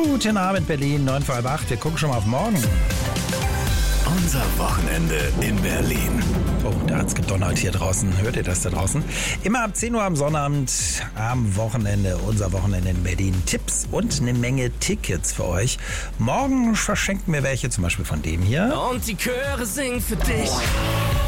Guten Abend, Berlin, 9 vor halb 8. Wir gucken schon mal auf morgen. Unser Wochenende in Berlin. Oh, da hat's gedonnert hier draußen. Hört ihr das da draußen? Immer ab 10 Uhr am Sonnabend, am Wochenende, unser Wochenende in Berlin. Tipps und eine Menge Tickets für euch. Morgen verschenken wir welche, zum Beispiel von dem hier. Und die Chöre singen für dich.